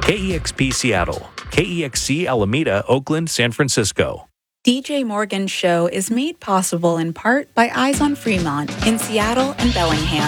KEXP Seattle, KEXC Alameda, Oakland, San Francisco. DJ Morgan's show is made possible in part by Eyes on Fremont in Seattle and Bellingham.